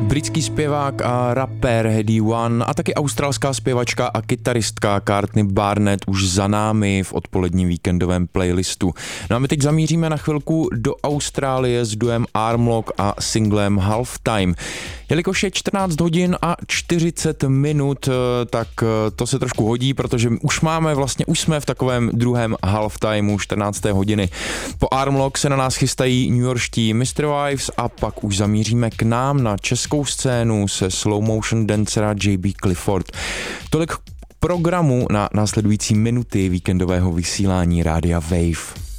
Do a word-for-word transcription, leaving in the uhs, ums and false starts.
Britský zpěvák a rapper Headie One a taky australská zpěvačka a kytaristka Courtney Barnett už za námi v odpoledním víkendovém playlistu. No a my teď zamíříme na chvilku do Austrálie s duem Armlock a singlem Halftime. Jelikož je čtrnáct hodin a čtyřicet minut, tak to se trošku hodí, protože už máme vlastně, už jsme v takovém druhém halftimeu čtrnácté hodiny. Po Armlock se na nás chystají newyorští mister Wives a pak už zamíříme k nám na českou scénu se slow motion dancera J B Clifford. Tolik programu na následující minuty víkendového vysílání Rádia Wave.